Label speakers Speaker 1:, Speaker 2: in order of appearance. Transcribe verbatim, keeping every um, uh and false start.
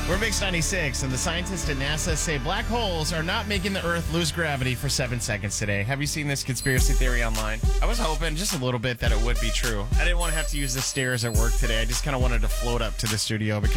Speaker 1: We're Mix ninety-six, and the scientists at NASA say black holes are not making the Earth lose gravity for seven seconds today. Have you seen this conspiracy theory online? I was hoping just a little bit that it would be true. I didn't want to have to use the stairs at work today. I just kind of wanted to float up to the studio because